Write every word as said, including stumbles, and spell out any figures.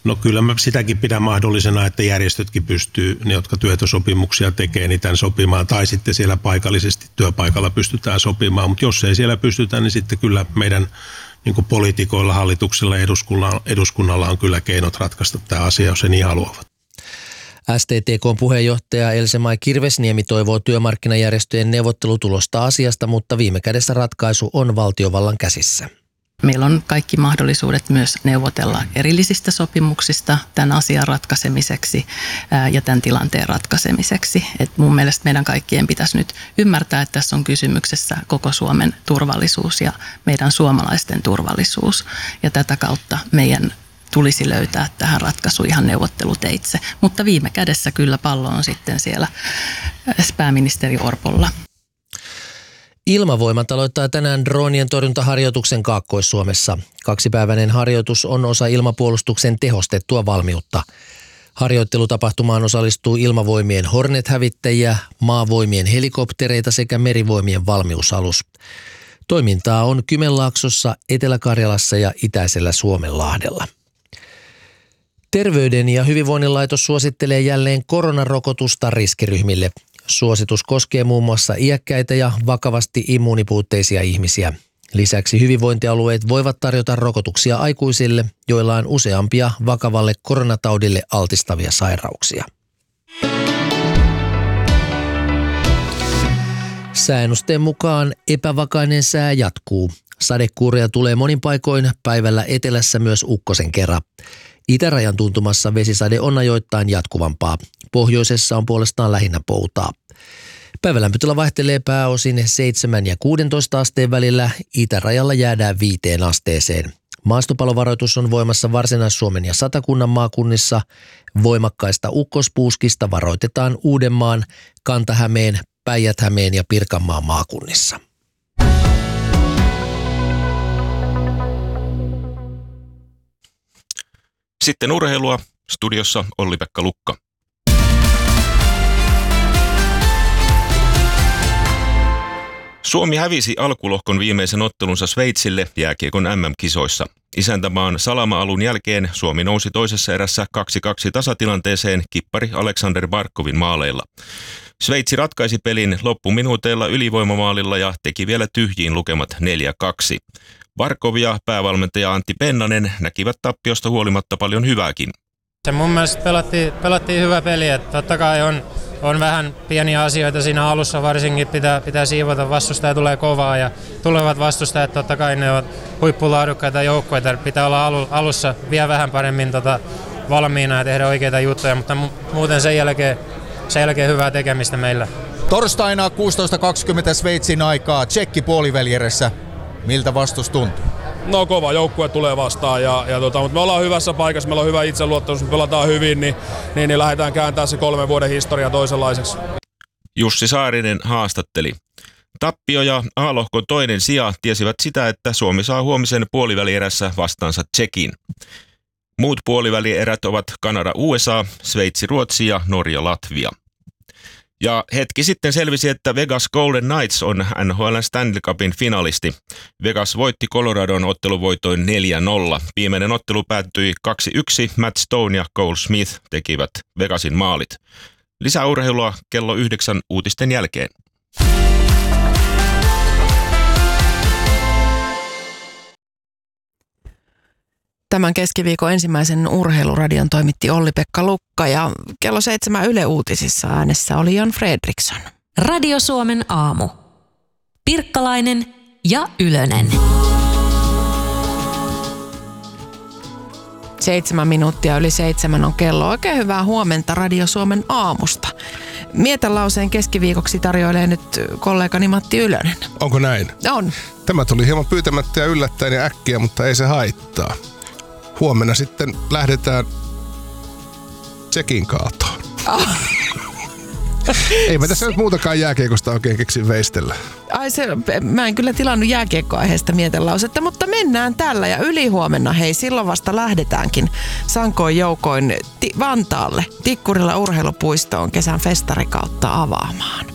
No kyllä mä sitäkin pidän mahdollisena, että järjestötkin pystyy, ne jotka työehtosopimuksia tekee, niin tämän sopimaan. Tai sitten siellä paikallisesti työpaikalla pystytään sopimaan. Mutta jos ei siellä pystytä, niin sitten kyllä meidän niin kuin poliitikoilla, hallituksella ja eduskunnalla, eduskunnalla on kyllä keinot ratkaista tämä asia, jos he niin haluavat. S T T K:n puheenjohtaja Else-Mai Kirvesniemi toivoo työmarkkinajärjestöjen neuvottelutulosta asiasta, mutta viime kädessä ratkaisu on valtiovallan käsissä. Meillä on kaikki mahdollisuudet myös neuvotella erillisistä sopimuksista tämän asian ratkaisemiseksi ja tämän tilanteen ratkaisemiseksi. Et mun mielestä meidän kaikkien pitäisi nyt ymmärtää, että tässä on kysymyksessä koko Suomen turvallisuus ja meidän suomalaisten turvallisuus. Ja tätä kautta meidän tulisi löytää tähän ratkaisu ihan neuvotteluteitse. Mutta viime kädessä kyllä pallo on sitten siellä pääministeri Orpolla. Ilmavoimat aloittaa tänään droonien torjuntaharjoituksen Kaakkois-Suomessa. Kaksipäiväinen harjoitus on osa ilmapuolustuksen tehostettua valmiutta. Harjoittelutapahtumaan osallistuu ilmavoimien Hornet-hävittäjiä, maavoimien helikoptereita sekä merivoimien valmiusalus. Toimintaa on Kymenlaaksossa, Etelä-Karjalassa ja itäisellä Suomenlahdella. Terveyden ja hyvinvoinnin laitos suosittelee jälleen koronarokotusta riskiryhmille. Suositus koskee muun muassa iäkkäitä ja vakavasti immuunipuutteisia ihmisiä. Lisäksi hyvinvointialueet voivat tarjota rokotuksia aikuisille, joilla on useampia vakavalle koronataudille altistavia sairauksia. Sääennusteen mukaan epävakainen sää jatkuu. Sadekuuria tulee monin paikoin, päivällä etelässä myös ukkosen kerran. Itärajan tuntumassa vesisade on ajoittain jatkuvampaa. Pohjoisessa on puolestaan lähinnä poutaa. Päivälämpötila vaihtelee pääosin seitsemän ja kuusitoista asteen välillä. Itärajalla jäädään viiteen asteeseen. Maastopalovaroitus on voimassa Varsinais-Suomen ja Satakunnan maakunnissa. Voimakkaista ukkospuuskista varoitetaan Uudenmaan, Kanta-Hämeen, Päijät-Hämeen ja Pirkanmaan maakunnissa. Sitten urheilua. Studiossa Olli-Pekka Lukka. Suomi hävisi alkulohkon viimeisen ottelunsa Sveitsille jääkiekon M M-kisoissa. Isäntämaan salama-alun jälkeen Suomi nousi toisessa erässä kaksi kaksi tasatilanteeseen kippari Aleksander Barkovin maaleilla. Sveitsi ratkaisi pelin loppuminuuteilla ylivoimamaalilla ja teki vielä tyhjiin lukemat neljä kaksi. Barkov ja päävalmentaja Antti Pennanen näkivät tappiosta huolimatta paljon hyvääkin. Se mun mielestä pelattiin, pelattiin hyvä peli, että totta kai on, on vähän pieniä asioita siinä alussa, varsinkin pitää, pitää siivota, vastustaja tulee kovaa ja tulevat vastustajat, totta kai ne ovat huippulaadukkaita joukkoita, pitää olla alu, alussa vielä vähän paremmin tota, valmiina ja tehdä oikeita juttuja, mutta mu- muuten sen jälkeen, sen jälkeen hyvää tekemistä meillä. Torstaina kuusitoista kaksikymmentä Sveitsin aikaa, Tsekki puolivälierässä. Miltä vastus tuntuu? No kova joukkue tulee vastaan, ja, ja tota, mutta me ollaan hyvässä paikassa, meillä on hyvä itseluottamus, me pelataan hyvin, niin, niin, niin lähdetään kääntämään se kolmen vuoden historia toisenlaiseksi. Jussi Saarinen haastatteli. Tappio ja A-lohkon toinen sija tiesivät sitä, että Suomi saa huomisen puolivälierässä vastaansa Tsekin. Muut puolivälierät ovat Kanada U S A, Sveitsi Ruotsi ja Norja Latvia. Ja hetki sitten selvisi, että Vegas Golden Knights on N H L Stanley Cupin finalisti. Vegas voitti Coloradon otteluvoitoin neljä nolla. Viimeinen ottelu päättyi kaksi yksi. Matt Stone ja Cole Smith tekivät Vegasin maalit. Lisäurheilua kello yhdeksän uutisten jälkeen. Tämän keskiviikon ensimmäisen urheiluradion toimitti Olli-Pekka Lukka ja kello seitsemän Yle Uutisissa äänessä oli Jan Fredriksson. Radio Suomen aamu. Pirkkalainen ja Ylönen. Seitsemän minuuttia yli seitsemän on kello. Oikein hyvää huomenta Radio Suomen aamusta. Mietelauseen keskiviikoksi tarjoilee nyt kollegani Matti Ylönen. Onko näin? On. Tämä tuli hieman pyytämättä ja yllättäen ja äkkiä, mutta ei se haittaa. Huomenna sitten lähdetään Tsekin kaatoon. Ah. Ei mä tässä nyt muutakaan jääkiekosta oikein keksin veistellä. Ai se, mä en kyllä tilannut jääkiekkoaiheesta mietelausetta, mutta mennään tällä ja ylihuomenna. Hei, silloin vasta lähdetäänkin sankoin joukoin ti- Vantaalle Tikkurilla urheilupuistoon kesän festarikautta avaamaan.